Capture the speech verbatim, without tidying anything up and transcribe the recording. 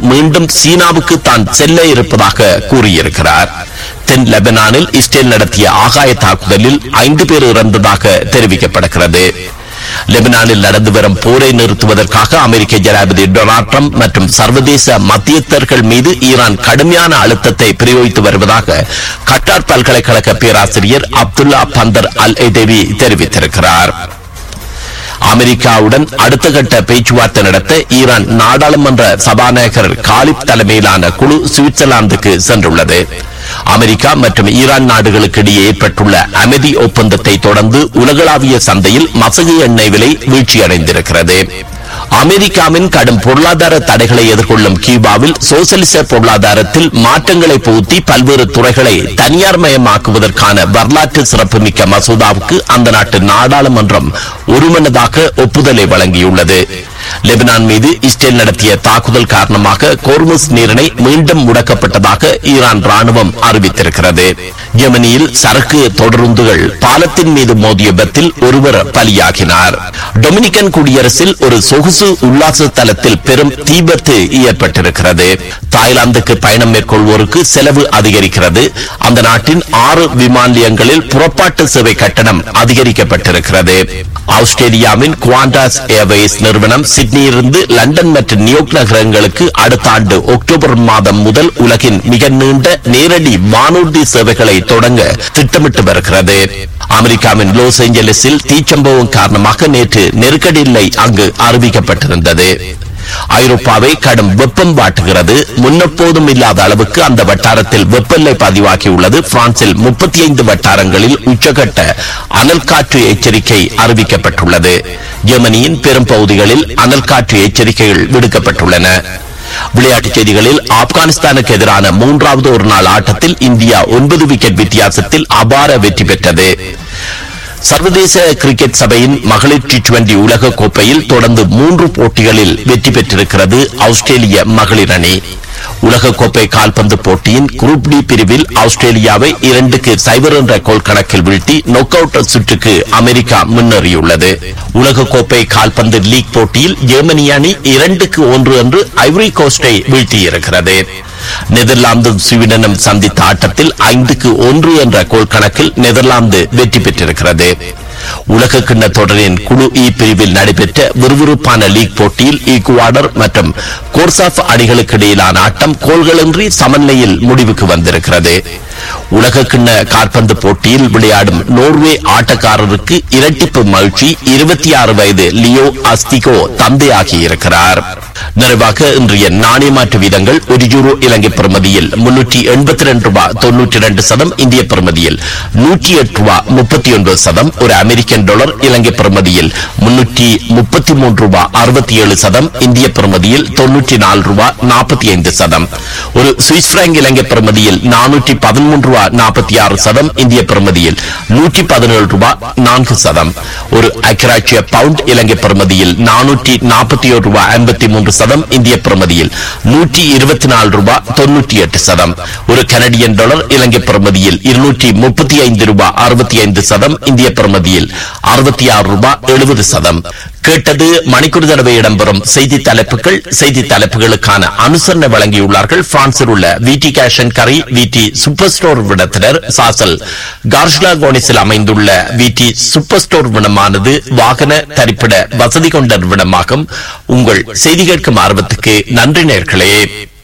மீண்டும் சீனாவுக்கு தான் செல்ல இருப்பதாக கூறியிருக்கிறார். தென் லெபனானில் இஸ்ரேல் நடத்திய ஆகாய தாக்குதலில் ஐந்து பேர் இறந்ததாக தெரிவிக்கப்படுகிறது. லெபனானில் நடந்து வரும் போரை நிறுத்துவதற்காக அமெரிக்க ஜனாதிபதி டொனால்ட் ட்ரம்ப் மற்றும் சர்வதேச மத்தியஸ்தர்கள் மீது ஈரான் கடுமையான அழுத்தத்தை பிரயோகித்து வருவதாக கட்டார் பல்கலைக்கழக பேராசிரியர் அப்துல்லா பந்தர் அல் எடேவி தெரிவித்திருக்கிறார். அமெரிக்காவுடன் அடுத்த கட்ட பேச்சுவார்த்தை நடத்த ஈரான் நாடாளுமன்ற சபாநாயகர் காலிப் தலைமையிலான குழு சுவிட்சர்லாந்துக்கு சென்றுள்ளது. அமெரிக்கா மற்றும் ஈரான் நாடுகளுக்கு இடையே ஏற்பட்டுள்ள அமைதி ஒப்பந்தத்தை தொடர்ந்து உலகளாவிய சந்தையில் மசகு எண்ணெய் விலை வீழ்ச்சியடைந்திருக்கிறது. அமெரிக்காவின் கடும் பொருளாதார தடைகளை எதிர்கொள்ளும் கியூபாவில் சோசலிச பொருளாதாரத்தில் மாற்றங்களை புகுத்தி பல்வேறு துறைகளை தனியார் மயமாக்குவதற்கான வரலாற்று சிறப்புமிக்க மசோதாவுக்கு அந்த நாட்டு நாடாளுமன்றம் ஒருமனதாக ஒப்புதலை வழங்கியுள்ளது. லெபனான் மீது இஸ்ரேல் நடத்திய தாக்குதல் காரணமாக கோர்முஸ் நீரிணை மீண்டும் முடக்கப்பட்டதாக ஈரான் ராணுவம் அறிவித்திருக்கிறது. யெமனியில் சரக்கு தொடருந்துகள் பாலத்தின் மீது மோதிய விபத்தில் ஒருவர் பலியாகினார். டொமினிக்கன் குடியரசில் ஒரு சொகுசு உல்லாச தலத்தில் பெரும் தீபத்து ஏற்பட்டிருக்கிறது. தாய்லாந்துக்கு பயணம் மேற்கொள்வோருக்கு செலவு அதிகரிக்கிறது. அந்த நாட்டின் ஆறு விமான நிலையங்களில் புறப்பாட்டு சேவை கட்டணம் அதிகரிக்கப்பட்டிருக்கிறது. ஆஸ்திரேலியாவின் குவாண்டாஸ் ஏர்வேஸ் நிறுவனம் சிட்னியிலிருந்து லண்டன் மற்றும் நியூயார்க் நகரங்களுக்கு அடுத்த ஆண்டு அக்டோபர் மாதம் முதல் உலகின் மிக நீண்ட நேரடி வானூர்தி சேவைகளை தொடங்க திட்டமிட்டு வருகிறது. அமெரிக்காவின் லாஸ் ஏஞ்சலிஸில் தீச்சம்பவம் காரணமாக நேற்று நெருக்கடி நிலை அங்கு அறிவிக்கப்பட்டிருந்தது. ஐரோப்பாவை கடும் வெப்பம் வாட்டுகிறது. முன்னெப்போதும் இல்லாத அளவுக்கு அந்த வட்டாரத்தில் வெப்பநிலை பதிவாகியுள்ளது. பிரான்சில் முப்பத்தி ஐந்து வட்டாரங்களில் உச்சகட்ட அனல் காற்று எச்சரிக்கை அறிவிக்கப்பட்டுள்ளது. ஜெர்மனியின் பெரும் பகுதிகளில் அனல் காற்று எச்சரிக்கைகள் விடுக்கப்பட்டுள்ளன. விளையாட்டுச் செய்திகளில் ஆப்கானிஸ்தானுக்கு எதிரான மூன்றாவது ஒரு நாள் ஆட்டத்தில் இந்தியா ஒன்பது விக்கெட் வித்தியாசத்தில் அபார வெற்றி பெற்றது. சர்வதேச கிரிக்கெட் சபையின் மகளிர் டி டுவெண்டி உலக கோப்பையில் தொடர்ந்து மூன்று போட்டிகளில் வெற்றி பெற்றிருக்கிறது ஆஸ்திரேலிய மகளிர் அணி. உலகக்கோப்பை கால்பந்து போட்டியின் குரூப் டி பிரிவில் ஆஸ்திரேலியாவை இரண்டுக்கு சைபர் என்ற கோல் கணக்கில் வீழ்த்தி நொக் அவுட் சுற்றுக்கு அமெரிக்கா முன்னேறியுள்ளது. உலகக்கோப்பை கால்பந்து லீக் போட்டியில் ஜெர்மனி அணி இரண்டுக்கு ஒன்று என்று ஐவரி கோஸ்டை வீழ்த்தியிருக்கிறது. நெதர்லாந்தும் ஸ்வீடனும் சந்தித்த ஆட்டத்தில் ஐந்துக்கு ஒன்று என்ற கோல் கணக்கில் நெதர்லாந்து வெற்றி பெற்றிருக்கிறது. உலக கிண்ண தொடரின் குழு இ பிரிவில் நடைபெற்ற விறுவிறுப்பான லீக் போட்டியில் ஈக்குவாடர் மற்றும் கோர்சாஃப் அணிகளுக்கு இடையிலான ஆட்டம் கோல்களின்றி சமநிலையில் முடிவுக்கு வந்திருக்கிறது. உலக கிண்ண கால்பந்து போட்டியில் விளையாடும் நோர்வே ஆட்டக்காரருக்கு இரட்டிப்பு மகிழ்ச்சி. இருபத்தி ஆறு வயது லியோ அஸ்திகோ தந்தையாகி இருக்கிறார். நிறைவாக இன்றைய நாணய மாற்று வீதங்கள்: ஒரு யூரோ இலங்கை பெறுமதியில் முன்னூற்றி எண்பத்தி இரண்டு ரூபாய் தொன்னூற்றி இரண்டு சதம், இந்திய பெறுமதியில் நூற்றி எட்டு ரூபாய் முப்பத்தி ஒன்பது சதம். ஒரு அமெரிக்கன் டாலர் இலங்கை பெறுமதியில் முன்னூற்றி முப்பத்தி மூன்று ரூபாய் அறுபத்தி ஏழு சதம், இந்திய பெறுமதியில் தொன்னூற்றி நாலு ரூபாய் நாற்பத்தி ஐந்து சதம். ஒரு சுவிஸ் பிராங்க் இலங்கை பெறுமதியில் நானூற்றி பதிமூன்று ரூபாய் நாற்பத்தி ஆறு சதம், இந்திய பெறுமதியில் நூற்றி பதினேழு ரூபாய் நான்கு சதம். ஒரு ஐக்கிய பவுண்ட் இலங்கை பெறுமதியில் நானூற்றி நாற்பத்தி ஏழு ரூபாய் ஐம்பத்தி மூன்று சதம், இந்திய பெறுமதியில் நூற்றி இருபத்தி நாலு ரூபாய் தொன்னூற்றி எட்டு சதம். ஒரு கனடியன் டாலர் இலங்கை பெறுமதியில் இருநூற்றி முப்பத்தி ஐந்து ரூபாய் அறுபத்தி ஐந்து சதம், இந்திய பெறுமதியில் அறுபத்தி ஆறு ரூபாய் எழுபது சதம். கேட்டது மணிக்கூர் தடவை இடம்பெறும் செய்தி தலைப்புகள். செய்தி தலைப்புகளுக்கான அனுசரணை வழங்கியுள்ளார்கள் பிரான்சில் உள்ள விடி கேஷ் அண்ட் கரி, விடி சூப்பர் ஸ்டோர் விடத்தினர், சாசல் கார்ஷ்லா கோனிஸில் அமைந்துள்ள விடி சூப்பர் ஸ்டோர் விடமானது வாகன தரிப்பிட வசதி கொண்ட விடமாகும். உங்கள் செய்தி கேட்கும் ஆர்வத்துக்கு நன்றி நேயர்களே.